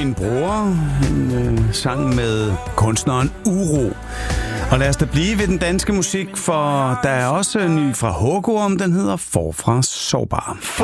min bror. En sang med kunstneren Uro. Og lad os da blive ved den danske musik, for der er også en ny fra Hågorm, den hedder Forfra Sårbar.